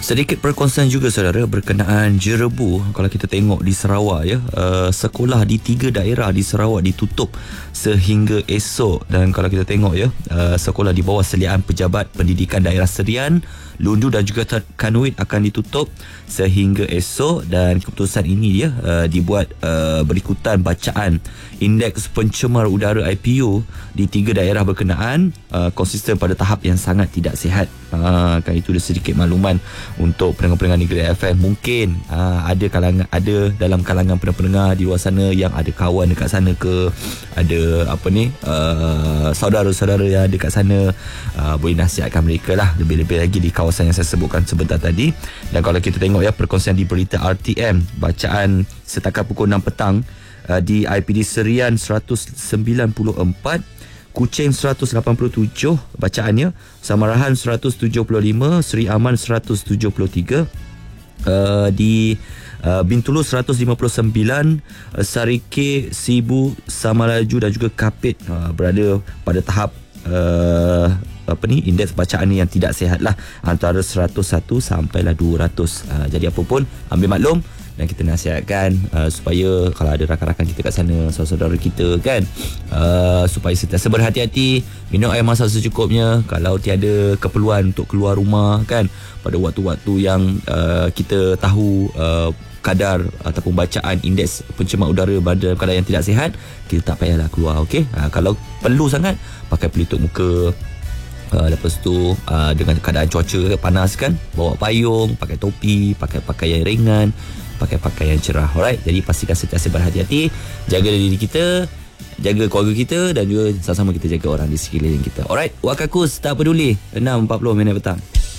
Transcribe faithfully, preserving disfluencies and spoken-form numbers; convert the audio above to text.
Sedikit perkongsian juga saudara berkenaan jerebu. Kalau kita tengok di Sarawak ya, uh, sekolah di tiga daerah di Sarawak ditutup sehingga esok. Dan kalau kita tengok ya, uh, sekolah di bawah seliaan Pejabat Pendidikan Daerah Serian, Lundu dan juga Kanuit akan ditutup sehingga esok. Dan keputusan ini ya uh, dibuat uh, berikutan bacaan Indeks Pencemar Udara I P U di tiga daerah berkenaan uh, konsisten pada tahap yang sangat tidak sihat. Uh, kan itu ada sedikit makluman untuk pendengar-pendengar Negeri F M. Mungkin uh, ada kalangan ada dalam kalangan pendengar-pendengar di luar sana yang ada kawan dekat sana ke, ada apa ni uh, saudara-saudara yang dekat sana, uh, boleh nasihatkan mereka lah, lebih-lebih lagi di kawasan yang saya sebutkan sebentar tadi. Dan kalau kita tengok ya perkongsian di berita R T M, bacaan setakat pukul enam petang uh, di I P D Serian seratus sembilan puluh empat, Kuching seratus lapan puluh tujuh bacaannya, Samarahan seratus tujuh puluh lima, Seri Aman seratus tujuh puluh tiga, uh, di uh, Bintulu seratus lima puluh sembilan, uh, Sarike, Sibu, Samalaju dan juga Kapit uh, berada pada tahap uh, apa ni indeks bacaan ni yang tidak sihat lah, antara seratus satu sampailah dua ratus. Uh, jadi apa pun ambil maklum. Dan kita nasihatkan uh, supaya kalau ada rakan-rakan kita kat sana, saudara-saudara kita kan, uh, supaya sentiasa berhati-hati, minum air masak secukupnya. Kalau tiada keperluan untuk keluar rumah kan, pada waktu-waktu yang uh, kita tahu uh, kadar ataupun bacaan indeks pencemar udara pada keadaan yang tidak sihat, kita tak payahlah keluar. Okey, uh, kalau perlu sangat pakai pelitup muka. Uh, lepas tu uh, dengan keadaan cuaca panas kan, bawa payung, pakai topi, pakai pakaian ringan, pakai pakaian cerah. Alright, jadi pastikan sentiasa berhati-hati, jaga diri kita, jaga keluarga kita dan juga sama-sama kita jaga orang di sekeliling kita. Alright, Wakakus tak peduli, enam empat puluh minit petang.